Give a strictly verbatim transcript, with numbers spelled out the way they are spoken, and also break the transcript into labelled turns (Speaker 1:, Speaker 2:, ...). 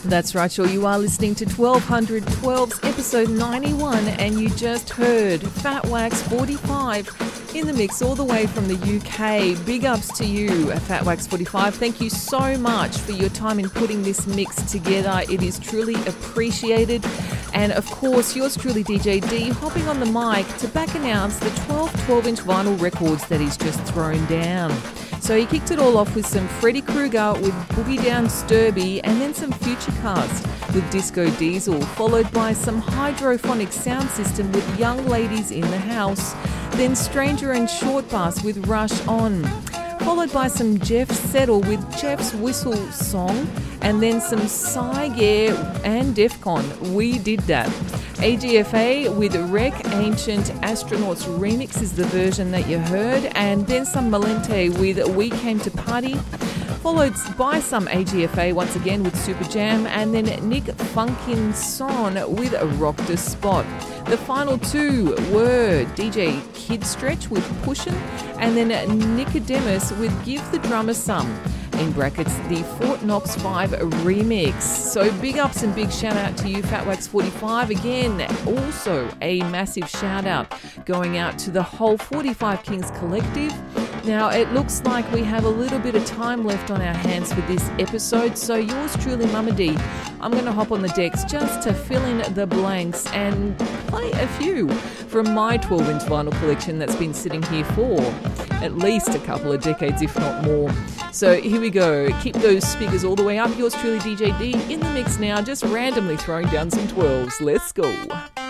Speaker 1: That's right, sure. You are listening to twelve twelve's episode ninety-one, and you just heard Fat Wax forty-five in the mix all the way from the U K. Big ups to you, Fat Wax forty-five. Thank you so much for your time in putting this mix together. It is truly appreciated. And of course, yours truly, D J D, hopping on the mic to back announce the twelve twelve-inch vinyl records that he's just thrown down. So he kicked it all off with some Freddy Krueger with Boogie Down Sturby, and then some Futurecast with Disco Diesel, followed by some Hydrophonic Sound System with Young Ladies in the House, then Stranger and Short Bass with Rush On, followed by some Jeff Settle with Jeff's Whistle Song, and then some Psygare and Defcon, We Did That. A G F A with Wreck Ancient Astronauts Remix is the version that you heard, and then some Malente with We Came to Party, followed by some A G F A once again with Super Jam, and then Nick Funkinson with Rock the Spot. The final two were D J Kid Stretch with Pushin', and then Nicodemus with Give the Drummer Some, in brackets the Fort Knox five remix. So big ups and big shout out to you, Fat Wax forty-five. Again, also a massive shout out going out to the whole forty-five Kings collective. Now, it looks like we have a little bit of time left on our hands for this episode, so yours truly, Mama D, I'm going to hop on the decks just to fill in the blanks and play a few from my twelve-inch vinyl collection that's been sitting here for at least a couple of decades, if not more. So here we go. Keep those speakers all the way up. Yours truly, D J D, in the mix now, just randomly throwing down some twelves. Let's go.